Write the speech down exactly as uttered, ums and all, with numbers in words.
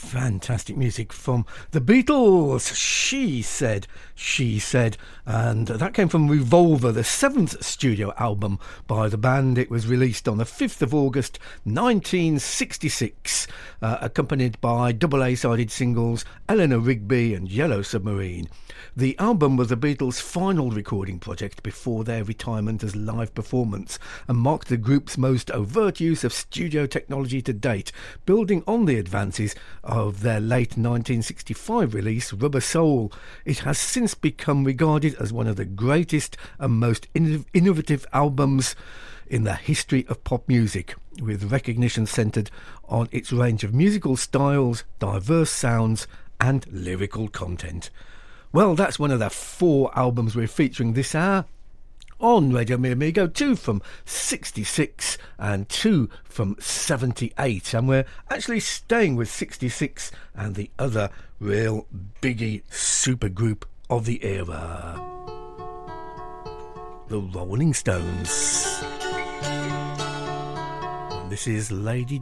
Fantastic music from the Beatles. She Said, She Said. And that came from Revolver, the seventh studio album by the band. It was released on the fifth of August nineteen sixty-six, uh, accompanied by double A-sided singles Eleanor Rigby and Yellow Submarine. The album was the Beatles' final recording project before their retirement as live performance and marked the group's most overt use of studio technology to date, building on the advances of their late nineteen sixty-five release Rubber Soul. It has since become regarded as one of the greatest and most inno- innovative albums in the history of pop music, with recognition centred on its range of musical styles, diverse sounds and lyrical content. Well, that's one of the four albums we're featuring this hour on Radio Mi Amigo, two from sixty-six and two from seventy-eight, and we're actually staying with sixty-six and the other real biggie supergroup of the era, the Rolling Stones. And this is Lady